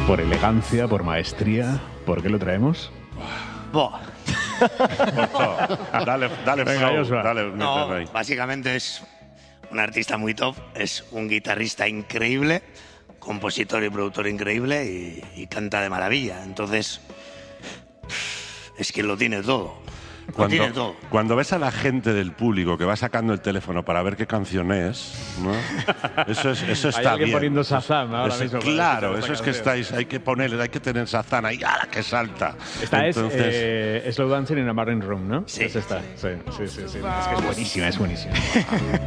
por elegancia, por maestría. ¿Por qué lo traemos? Buah. Dale Venga, flow, Joshua. dale, No, métete ahí. básicamente es un artista muy top, es un guitarrista increíble, compositor y productor increíble y canta de maravilla. Entonces, es que lo tiene todo. Lo tiene todo. Cuando ves a la gente del público que va sacando el teléfono para ver qué canción es, ¿no? Eso está Hay alguien bien. poniendo Shazam ahora mismo para Claro, escuchar eso es esta que canción. hay que ponerle, hay que tener Shazam ahí, ¡ah, que salta! Esta Entonces, es Slow Dancing in a Marine Room, ¿no? Sí. Es esta. Sí. Es que es buenísima, es buenísima.